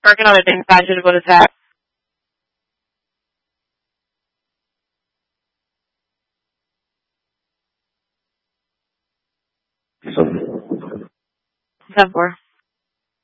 Working on a thing to go to that. Except for.